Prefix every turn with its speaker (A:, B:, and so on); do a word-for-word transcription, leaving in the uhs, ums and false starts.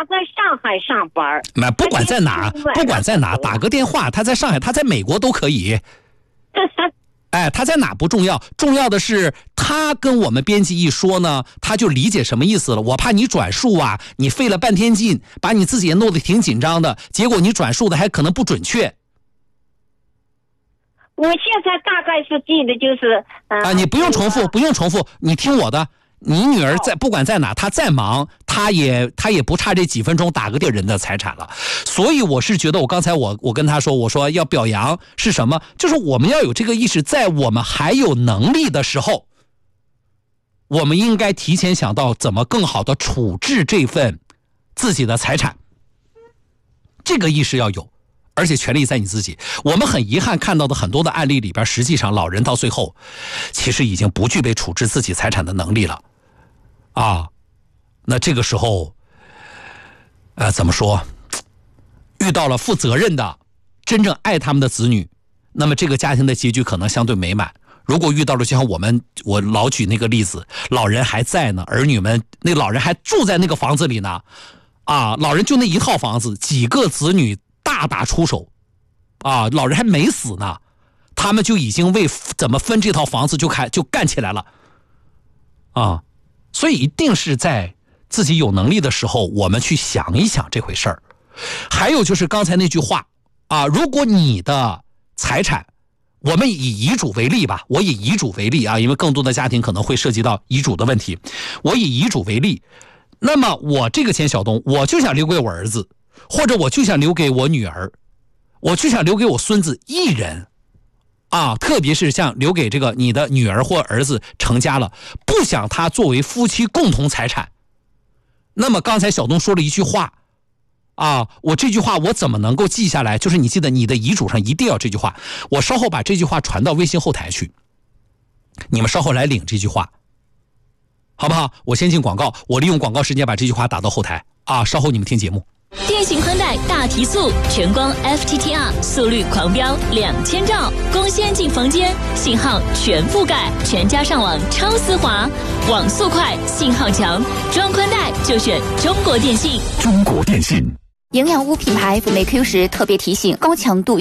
A: 在上海上班。
B: 那不管在哪，不管在哪，打个电话，他在上海，他在美国都可以。哎，他在哪不重要，重要的是他跟我们编辑一说呢，他就理解什么意思了。我怕你转述啊，你费了半天劲，把你自己也弄得挺紧张的，结果你转述的还可能不准确。
A: 我现在大概是记得就是，呃、
B: 啊，你不用重复，不用重复，你听我的。你女儿在不管在哪，她再忙，她也她也不差这几分钟打个电人的财产了。所以我是觉得，我刚才我我跟她说，我说要表扬是什么？就是我们要有这个意识，在我们还有能力的时候，我们应该提前想到怎么更好的处置这份自己的财产。这个意识要有，而且权利在你自己。我们很遗憾看到的很多的案例里边，实际上老人到最后，其实已经不具备处置自己财产的能力了。啊，那这个时候，呃，怎么说？遇到了负责任的、真正爱他们的子女，那么这个家庭的结局可能相对美满。如果遇到了就像我们我老举那个例子，老人还在呢，儿女们那老人还住在那个房子里呢，啊，老人就那一套房子，几个子女大打出手，啊，老人还没死呢，他们就已经为怎么分这套房子就开就干起来了，啊。所以一定是在自己有能力的时候，我们去想一想这回事儿。还有就是刚才那句话啊，如果你的财产，我们以遗嘱为例吧，我以遗嘱为例啊，因为更多的家庭可能会涉及到遗嘱的问题。我以遗嘱为例，那么我这个钱小东，我就想留给我儿子，或者我就想留给我女儿，我就想留给我孙子一人。啊，特别是像留给这个你的女儿或儿子成家了，不想他作为夫妻共同财产。那么刚才小东说了一句话，啊，我这句话我怎么能够记下来？就是你记得你的遗嘱上一定要这句话，我稍后把这句话传到微信后台去，你们稍后来领这句话，好不好？我先进广告，我利用广告时间把这句话打到后台啊，稍后你们听节目。
C: 电信宽带大提速，全光 F T T R 速率狂飙两千兆，光纤进房间，信号全覆盖，全家上网超丝滑，网速快，信号强，装宽带就选中国电信。
D: 中国电信。
E: 营养屋品牌辅酶 Q 十特别提醒：高强度